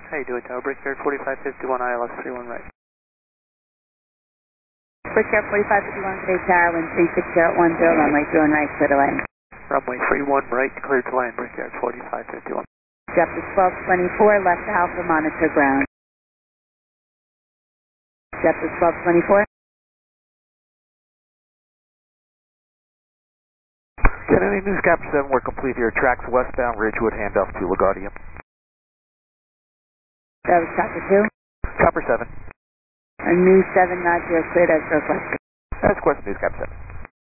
How you doing, Tower? Brickyard 4551, ILS 31 right. Brickyard 4551, Bay Tower, wind 36010, runway 31 right, clear to land. Runway 31 right, clear to land, Brickyard 4551. Jeffers 1224, left Alpha, monitor ground. Jeffers 1224. Kennedy Newscap 7, we're complete here. Tracks westbound, Ridgewood, handoff to LaGuardia. That was Chopper 2. Chopper 7. New 790, cleared as requested. That's Quest Newscap 7.